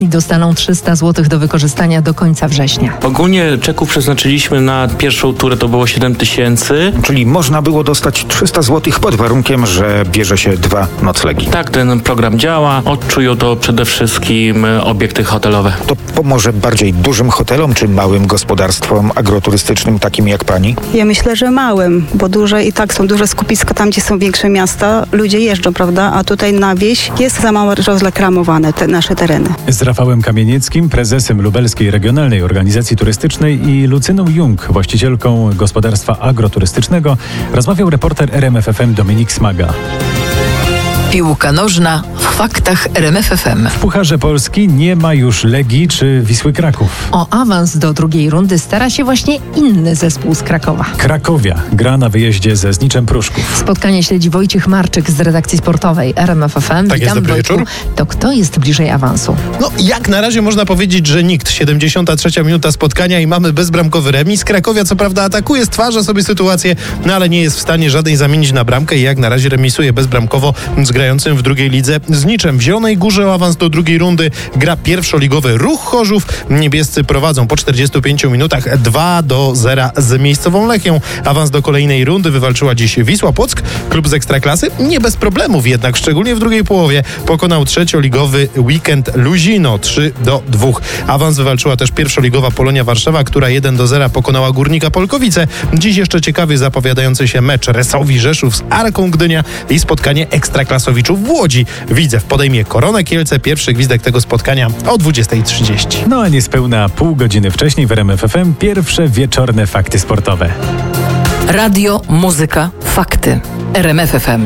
i dostaną 300 zł do wykorzystania do końca września. Ogólnie czeków przeznaczyliśmy na pierwszą turę, to było 7 000. Czyli można było dostać 300 zł pod warunkiem, że bierze się 2 noclegi. Tak, ten program działa. Odczują to przede wszystkim obiekty hotelowe. To pomoże bardziej dużym hotelom czy małym gospodarstwom agroturystycznym takim jak pani? Ja myślę, że małym, bo duże i tak są duże skupiska tam, gdzie są większe miasta. Ludzie jeżdżą, prawda? A tutaj na wieś jest za mało rozreklamowane te nasze tereny. Z Rafałem Kamienieckim, prezesem Lubelskiej Regionalnej Organizacji Turystycznej i Lucyną Jung, właścicielką gospodarstwa agroturystycznego, rozmawiał reporter RMF FM Dominik Smaga. Piłka nożna w faktach RMF FM. W Pucharze Polski nie ma już Legii czy Wisły Kraków. O awans do drugiej rundy stara się właśnie inny zespół z Krakowa. Krakowia gra na wyjeździe ze Zniczem Pruszków. Spotkanie śledzi Wojciech Marczyk z redakcji sportowej RMF FM. Tak jest, dobry wieczór. To kto jest bliżej awansu? No, jak na razie można powiedzieć, że nikt. 73. minuta spotkania i mamy bezbramkowy remis. Krakowia co prawda atakuje, stwarza sobie sytuację, no ale nie jest w stanie żadnej zamienić na bramkę i jak na razie remisuje bezbramkowo z grającym w drugiej lidze z Niczem. W Zielonej Górze o awans do drugiej rundy gra pierwszoligowy Ruch Chorzów. Niebiescy prowadzą po 45 minutach 2-0 z miejscową Lechią. Awans do kolejnej rundy wywalczyła dziś Wisła Płock. Klub z Ekstraklasy nie bez problemów jednak, szczególnie w drugiej połowie pokonał trzecioligowy Weekend Luzino 3-2. Awans wywalczyła też pierwszoligowa Polonia Warszawa, która 1-0 pokonała Górnika Polkowice. Dziś jeszcze ciekawy zapowiadający się mecz Resowi Rzeszów z Arką Gdynia i spotkanie ekstraklasowiczów w Łodzi. Widzew podejmie Koronę Kielce. Pierwszy gwizdek tego spotkania o 20:30. No a niespełna pół godziny wcześniej w RMF FM pierwsze wieczorne fakty sportowe. Radio, muzyka, fakty. RMF FM.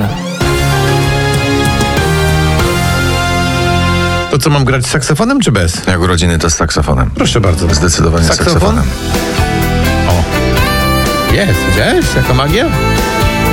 To co, mam grać z saksofonem czy bez? Jak urodziny, to z saksofonem. Proszę bardzo. Zdecydowanie Saksofon? saksofonem. O. Jest, widziałeś? Jaka magia?